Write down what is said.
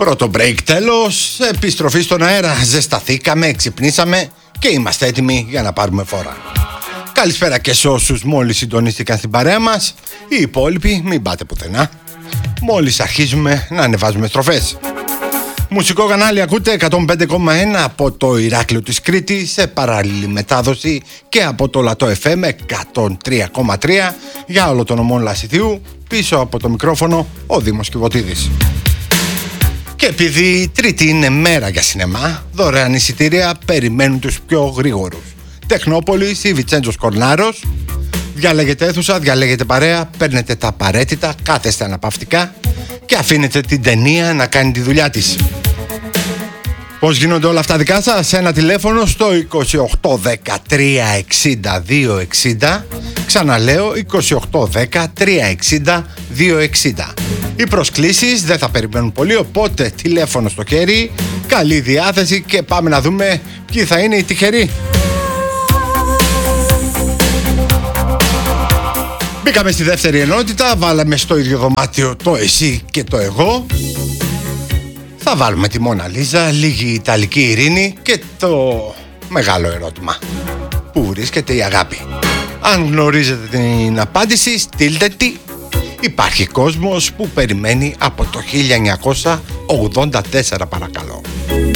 Πρώτο break τέλος, επιστροφή στον αέρα. Ζεσταθήκαμε, ξυπνήσαμε και είμαστε έτοιμοι για να πάρουμε φόρα. Καλησπέρα και σε όσους μόλις συντονίστηκαν στην παρέα μας. Οι υπόλοιποι μην πάτε πουθενά. Μόλις αρχίζουμε να ανεβάζουμε στροφές. Μουσικό κανάλι ακούτε 105,1 από το Ηράκλειο της Κρήτης, σε παράλληλη μετάδοση και από το Λατό FM 103,3 για όλο τον νομό Λασιθίου. Πίσω από το μικρόφωνο ο Δήμος Κιβωτίδης. Και επειδή Τρίτη είναι μέρα για σινεμά, δωρεάν εισιτήρια περιμένουν τους πιο γρήγορους. Τεχνόπολης ή Βιτσέντζος Κορνάρος. Διαλέγετε αίθουσα, διαλέγετε παρέα, παίρνετε τα απαραίτητα, κάθεστε αναπαυτικά και αφήνετε την ταινία να κάνει τη δουλειά της. Πώς γίνονται όλα αυτά δικά σας? Ένα τηλέφωνο στο 2810-360-260. Ξαναλέω 2810-360-260. Οι προσκλήσεις δεν θα περιμένουν πολύ, οπότε τηλέφωνο στο χέρι, καλή διάθεση και πάμε να δούμε ποιοι θα είναι οι τυχεροί. Μπήκαμε στη δεύτερη ενότητα, βάλαμε στο ίδιο δωμάτιο το εσύ και το εγώ. Θα βάλουμε τη Μόνα Λίζα, λίγη Ιταλική ειρήνη και το μεγάλο ερώτημα. Πού βρίσκεται η αγάπη? Αν γνωρίζετε την απάντηση, στείλτε τη. Υπάρχει κόσμος που περιμένει από το 1984, παρακαλώ.